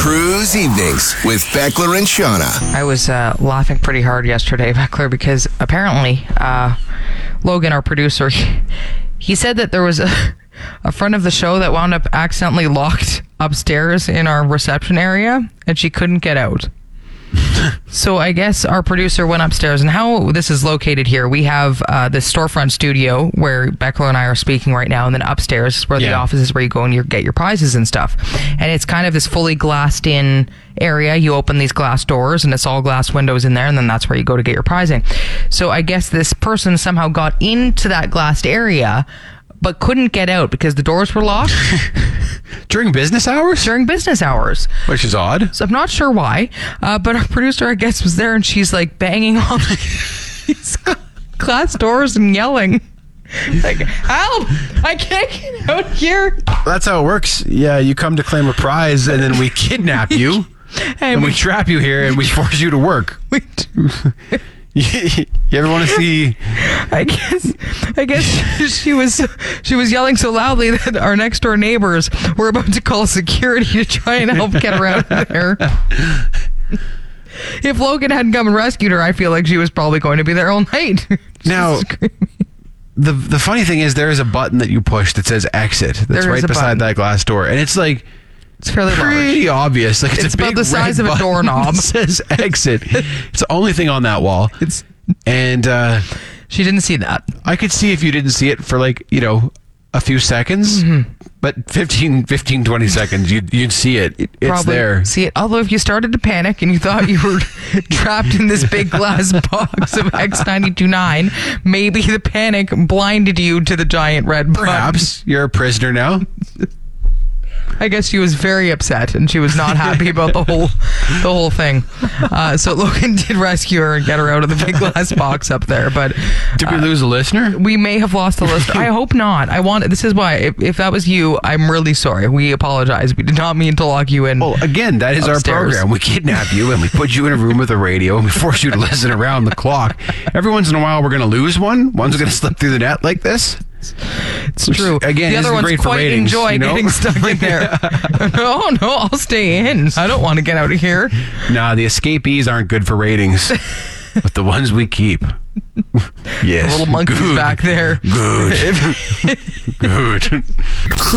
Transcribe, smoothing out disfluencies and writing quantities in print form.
Cruise Evenings with Beckler and Shauna. I was laughing pretty hard yesterday, Beckler, because apparently Logan, our producer, he said that there was a friend of the show that wound up accidentally locked upstairs in our reception area, and she couldn't get out. So I guess our producer went upstairs, and how this is located here, we have this storefront studio where Beckler and I are speaking right now, and then upstairs is where the office is, where you go and you get your prizes and stuff. And it's kind of this fully glassed in area. You open these glass doors, and it's all glass windows in there, and then that's where you go to get your prizing. So I guess this person somehow got into that glassed area, but couldn't get out because the doors were locked. During business hours? During business hours. Which is odd. So I'm not sure why, but our producer, I guess, was there, and she's like banging on these glass doors and yelling. Like, help! I can't get out here. That's how it works. Yeah, you come to claim a prize, and then we kidnap you, and we trap you here, and we force you to work. You ever want to see? I guess she was yelling so loudly that our next door neighbors were about to call security to try and help get her out of there. If Logan hadn't come and rescued her, I feel like she was probably going to be there all night. Now, the funny thing is, there is a button that you push that says exit. That's right beside that glass door, and it's like. It's fairly pretty obvious. Like it's a about big the size of a doorknob. It says exit. It's the only thing on that wall. And she didn't see that. I could see if you didn't see it for a few seconds, but 15, 20 seconds, you'd see it. It's probably there. See it. Although if you started to panic and you thought you were trapped in this big glass box of X92.9, maybe the panic blinded you to the giant red button. Perhaps you're a prisoner now. I guess she was very upset, and she was not happy about the whole thing. So Logan did rescue her and get her out of the big glass box up there. But did we lose a listener? We may have lost a listener. I hope not. This is why. If that was you, I'm really sorry. We apologize. We did not mean to lock you in. Well, again, that is upstairs. Our program. We kidnap you and we put you in a room with a radio and we force you to listen around the clock. Every once in a while, we're going to lose one. One's going to slip through the net like this. It's true. Again, the other ones quite ratings, enjoy getting stuck in there. No, I'll stay in. I don't want to get out of here. Nah, the escapees aren't good for ratings, but the ones we keep. Yes. The little monkeys back there. Good. Good.